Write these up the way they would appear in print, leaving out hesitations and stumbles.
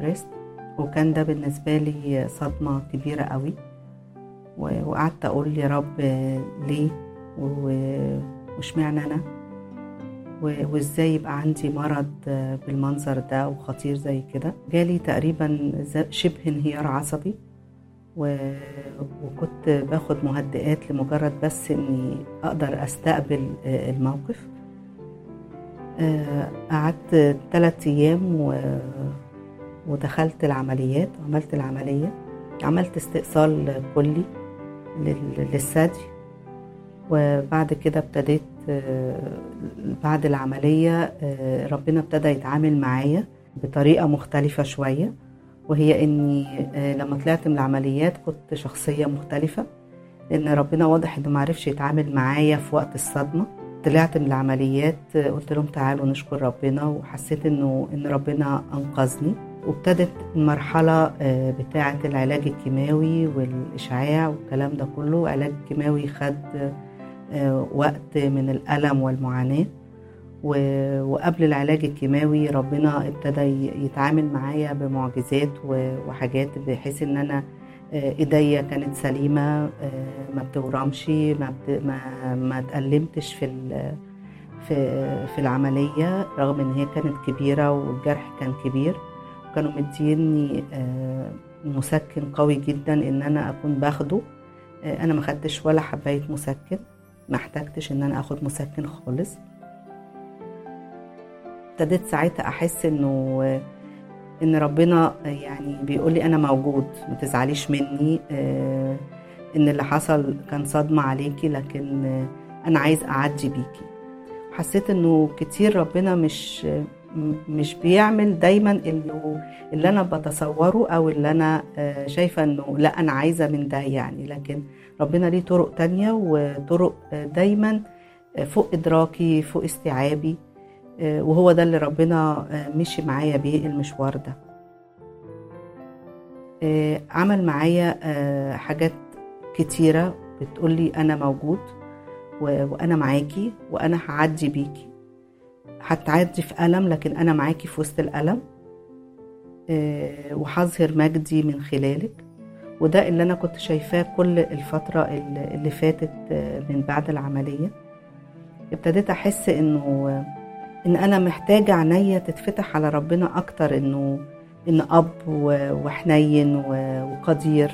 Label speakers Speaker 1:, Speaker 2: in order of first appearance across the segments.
Speaker 1: بريست، وكان ده بالنسبة لي صدمة كبيرة قوي. وقعدت أقول يا رب ليه واشمعنى أنا، وإزاي يبقى عندي مرض بالمنظر ده وخطير زي كده. جالي تقريبا شبه انهيار عصبي، وكنت باخد مهدئات لمجرد بس إني أقدر أستقبل الموقف. قعدت 3 أيام ودخلت العمليات وعملت العملية. عملت استئصال كلي للثدي، وبعد كده ابتديت بعد العملية ربنا ابتدى يتعامل معايا بطريقة مختلفة شوية، وهي اني لما طلعت من العمليات كنت شخصية مختلفة، لان ربنا واضح انه معرفش يتعامل معايا في وقت الصدمة. طلعت من العمليات قلت لهم تعالوا نشكر ربنا، وحسيت ان ربنا انقذني. وابتدت المرحلة بتاعة العلاج الكيماوي والإشعاع والكلام ده كله. علاج كيماوي خد وقت من الألم والمعاناة، وقبل العلاج الكيماوي ربنا ابتدى يتعامل معايا بمعجزات وحاجات، بحيث ان انا ايديا كانت سليمة، ما بتورمش، ما تألمتش في العملية، رغم ان هي كانت كبيرة والجرح كان كبير. كانوا مديني مسكن قوي جدا ان انا اكون باخده. انا ما خدتش ولا حباية مسكن، ما احتاجتش ان انا اخد مسكن خالص. ابتديت ساعتها احس ان ربنا يعني بيقول لي انا موجود، ما تزعليش مني، ان اللي حصل كان صدمة عليكي، لكن انا عايز اعدي بيكي. حسيت انه كتير ربنا مش بيعمل دايما اللي انا بتصوره او اللي انا شايفة انه لا انا عايزة من ده يعني، لكن ربنا ليه طرق تانية، وطرق دايما فوق ادراكي، فوق استيعابي، وهو ده اللي ربنا مشي معايا بيه المشوار ده. عمل معايا حاجات كتيرة بتقولي أنا موجود، وأنا معاكي، وأنا هعدي بيكي. هتعدي في ألم، لكن أنا معاكي في وسط الألم، وهظهر مجدي من خلالك. وده اللي أنا كنت شايفاه كل الفترة اللي فاتت من بعد العملية. ابتديت أحس إن أنا محتاجة عناية تتفتح على ربنا أكتر، إن أب وحنين وقدير،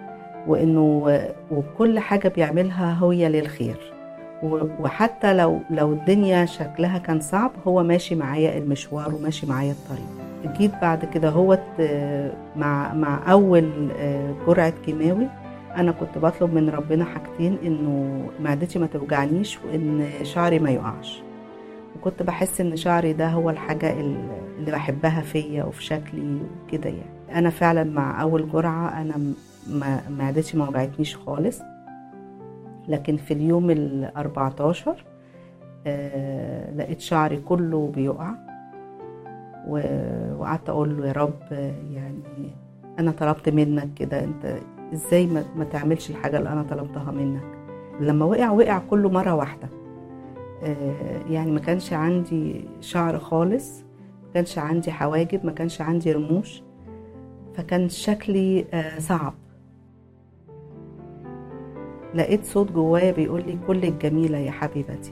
Speaker 1: وكل حاجة بيعملها هي للخير. وحتى لو الدنيا شكلها كان صعب، هو ماشي معايا المشوار وماشي معايا الطريق. جيت بعد كده مع أول جرعة كيماوي، أنا كنت بطلب من ربنا حاجتين: إنه معدتي ما توجعنيش، وإن شعري ما يقعش. وكنت بحس ان شعري ده هو الحاجة اللي بحبها فيا وفي شكلي وكده يعني. انا فعلا مع اول جرعة انا معدتي ما وجعتنيش خالص، لكن في اليوم 14 لقيت شعري كله بيقع، وقعدت اقول له يا رب، يعني انا طلبت منك كده، انت ازاي ما تعملش الحاجة اللي انا طلبتها منك؟ لما وقع كله مرة واحدة، يعني ما كانش عندي شعر خالص، ما كانش عندي حواجب، ما كانش عندي رموش، فكان شكلي صعب. لقيت صوت جوايا بيقول لي كلك جميلة يا حبيبتي.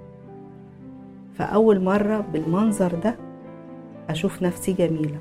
Speaker 1: فأول مرة بالمنظر ده أشوف نفسي جميلة،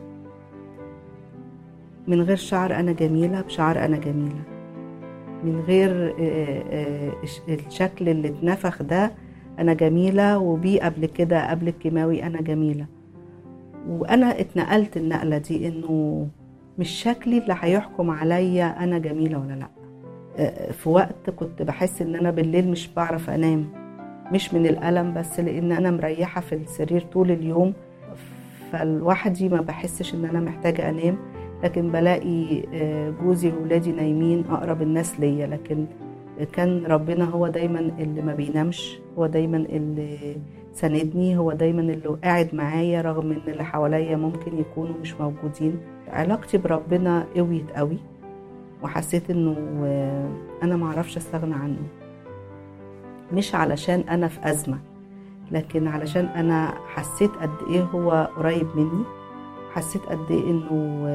Speaker 1: من غير شعر أنا جميلة، بشعر أنا جميلة، من غير الشكل اللي اتنفخ ده أنا جميلة، وبيه قبل كده قبل الكيماوي أنا جميلة. وأنا اتنقلت النقلة دي، إنه مش شكلي اللي هيحكم عليا أنا جميلة ولا لأ. في وقت كنت بحس إن أنا بالليل مش بعرف أنام، مش من الألم بس، لأن أنا مريحة في السرير طول اليوم، فالوحدي ما بحسش إن أنا محتاجة أنام، لكن بلاقي جوزي وولادي نايمين، أقرب الناس ليا، لكن كان ربنا هو دايما اللي ما بينامش، هو دايما اللي ساندني، هو دايما اللي قاعد معايا رغم ان اللي حواليا ممكن يكونوا مش موجودين. علاقتي بربنا قويت قوي، وحسيت انه انا معرفش استغنى عنه، مش علشان انا في ازمة، لكن علشان انا حسيت قد ايه هو قريب مني، حسيت قد ايه انه